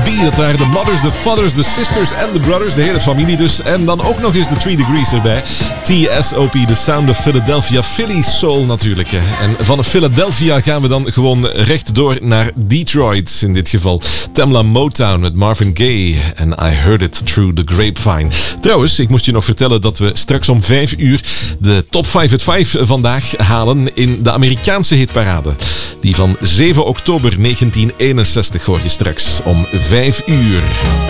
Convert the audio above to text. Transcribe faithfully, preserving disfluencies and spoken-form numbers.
B. Dat waren de Mothers, de Fathers, de Sisters en de Brothers. De hele familie dus. En dan ook nog eens de Three Degrees erbij. T S O P, The Sound of Philadelphia. Philly Soul natuurlijk. En van Philadelphia gaan we dan gewoon recht door naar Detroit. In dit geval Tamla Motown met Marvin Gaye. En I Heard It Through the Grapevine. Trouwens, ik moest je nog vertellen dat we straks om vijf uur de Top vijf at vijf vandaag halen in de Amerikaanse hitparade. Die van zeven oktober negentien eenenzestig hoor je straks om vijf uur.